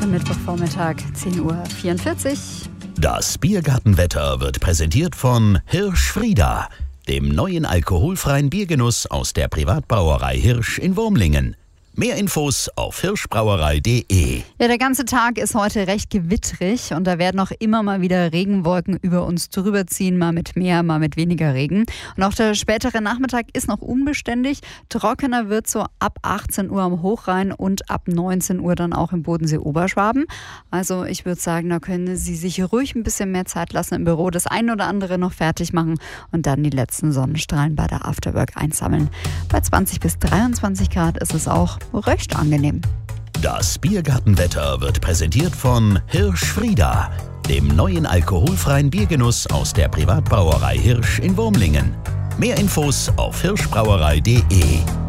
Mittwochvormittag, 10:44 Uhr. Das Biergartenwetter wird präsentiert von Hirsch Frieda, dem neuen alkoholfreien Biergenuss aus der Privatbrauerei Hirsch in Wurmlingen. Mehr Infos auf hirschbrauerei.de. Ja, der ganze Tag ist heute recht gewittrig und da werden auch immer mal wieder Regenwolken über uns drüber ziehen, mal mit mehr, mal mit weniger Regen. Und auch der spätere Nachmittag ist noch unbeständig. Trockener wird so ab 18 Uhr am Hochrhein und ab 19 Uhr dann auch im Bodensee-Oberschwaben. Also ich würde sagen, da können Sie sich ruhig ein bisschen mehr Zeit lassen im Büro, das ein oder andere noch fertig machen und dann die letzten Sonnenstrahlen bei der Afterwork einsammeln. Bei 20 bis 23 Grad ist es auch recht angenehm. Das Biergartenwetter wird präsentiert von Hirsch Frieda, dem neuen alkoholfreien Biergenuss aus der Privatbrauerei Hirsch in Wurmlingen. Mehr Infos auf hirschbrauerei.de.